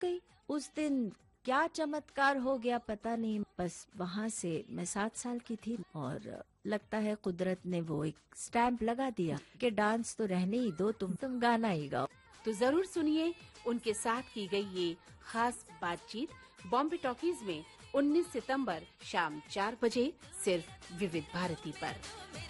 गई। उस दिन क्या चमत्कार हो गया पता नहीं, बस वहाँ से मैं 7 साल की थी और लगता है कुदरत ने वो एक स्टैंप लगा दिया कि डांस तो रहने ही दो, तुम गाना ही गाओ। तो जरूर सुनिए उनके साथ की गई ये खास बातचीत बॉम्बे टॉकीज में 19 सितंबर शाम 4 बजे सिर्फ विविध भारती पर।